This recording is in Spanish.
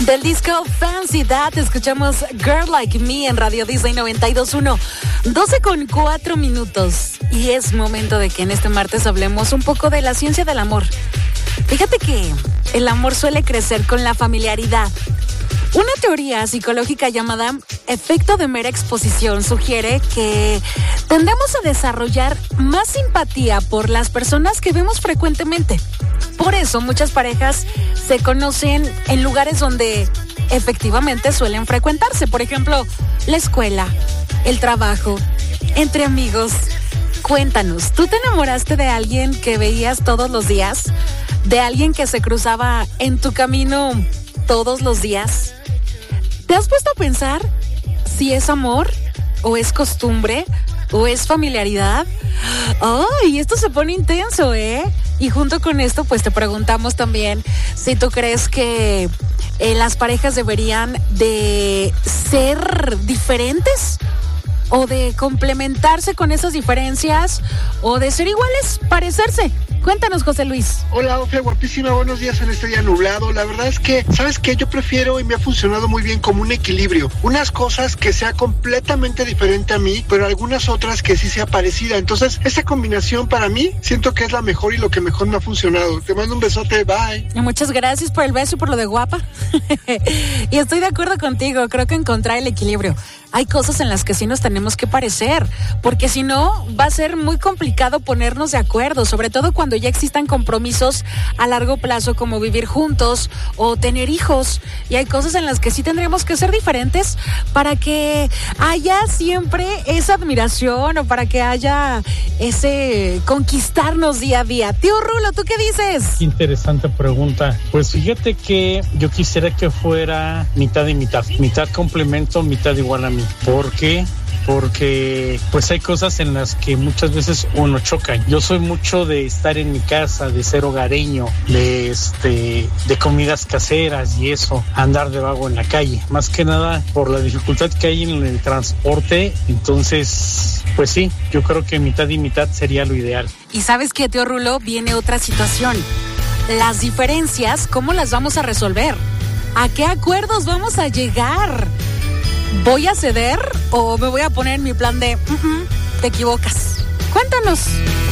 Del disco Fancy That escuchamos Girl Like Me en Radio Disney 92.1, 12:04. Y es momento de que en este martes hablemos un poco de la ciencia del amor. Fíjate que el amor suele crecer con la familiaridad. Una teoría psicológica llamada efecto de mera exposición sugiere que tendemos a desarrollar más simpatía por las personas que vemos frecuentemente. Por eso muchas parejas se conocen en lugares donde efectivamente suelen frecuentarse. Por ejemplo, la escuela, el trabajo, entre amigos. Cuéntanos, ¿tú te enamoraste de alguien que veías todos los días? ¿De alguien que se cruzaba en tu camino todos los días? ¿Te has puesto a pensar si es amor o es costumbre o es familiaridad? ¡Ay! Esto se pone intenso, ¿eh? Y junto con esto, pues te preguntamos también si tú crees que las parejas deberían de ser diferentes o de complementarse con esas diferencias o de ser iguales, parecerse. Cuéntanos, José Luis. Hola, Ofe, guapísima, buenos días en este día nublado. La verdad es que, ¿sabes qué? Yo prefiero y me ha funcionado muy bien como un equilibrio. Unas cosas que sea completamente diferente a mí, pero algunas otras que sí sea parecida. Entonces, esa combinación para mí, siento que es la mejor y lo que mejor me ha funcionado. Te mando un besote, bye. Muchas gracias por el beso y por lo de guapa. Y estoy de acuerdo contigo, creo que encontrar el equilibrio. Hay cosas en las que sí nos tenemos que parecer, porque si no, va a ser muy complicado ponernos de acuerdo, sobre todo cuando ya existan compromisos a largo plazo como vivir juntos o tener hijos. Y hay cosas en las que sí tendremos que ser diferentes para que haya siempre esa admiración o para que haya ese conquistarnos día a día. Tío Rulo, ¿tú qué dices? Interesante pregunta. Pues fíjate que yo quisiera que fuera mitad y mitad. Mitad complemento, mitad igual a mí. ¿Por qué? Porque pues hay cosas en las que muchas veces uno choca. Yo soy mucho de estar en mi casa, de ser hogareño, de comidas caseras y eso, andar de vago en la calle, más que nada por la dificultad que hay en el transporte. Entonces, pues sí, yo creo que mitad y mitad sería lo ideal. Y ¿sabes qué, tío Rulo? Viene otra situación. Las diferencias, ¿cómo las vamos a resolver? ¿A qué acuerdos vamos a llegar? ¿Voy a ceder o me voy a poner en mi plan de te equivocas? Cuéntanos.